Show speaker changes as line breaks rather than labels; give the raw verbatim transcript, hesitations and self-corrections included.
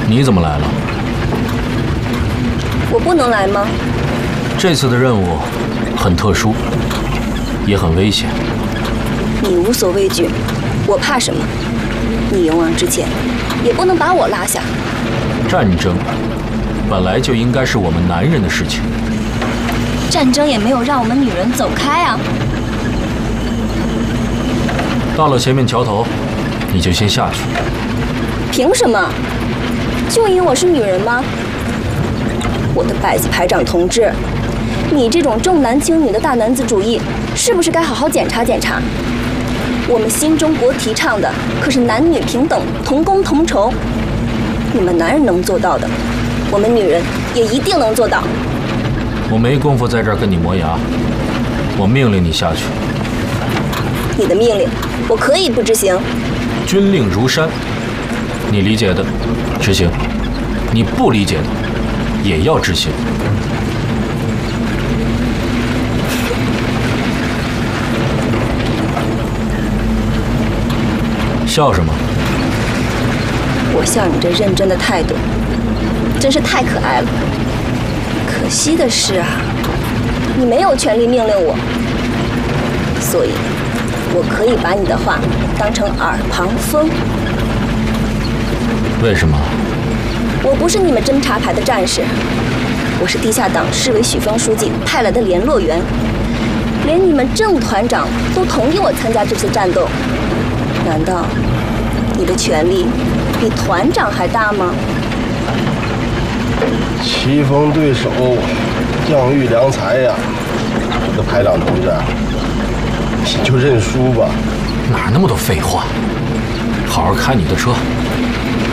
你怎么来了？
我不能来吗？
这次的任务很特殊，也很危险。
你无所畏惧，我怕什么？你勇往直前，也不能把我拉下。
战争本来就应该是我们男人的事情。
战争也没有让我们女人走开啊。
到了前面桥头，你就先下去。
凭什么？就因为我是女人吗？我的百子排长同志，你这种重男轻女的大男子主义，是不是该好好检查检查？我们新中国提倡的可是男女平等、同工同酬。你们男人能做到的，我们女人也一定能做到。
我没工夫在这儿跟你磨牙，我命令你下去。
你的命令，我可以不执行。
军令如山，你理解的执行，你不理解的也要执行。笑什么？
我笑你这认真的态度，真是太可爱了。可惜的是啊，你没有权利命令我，所以我可以把你的话当成耳旁风。
为什么？
我不是你们侦察排的战士，我是地下党市委许峰书记派来的联络员，连你们郑团长都同意我参加这次战斗，难道你的权力比团长还大吗？
棋逢对手，将遇良才呀！我的排长同志，你就认输吧。
哪那么多废话？好好开你的车，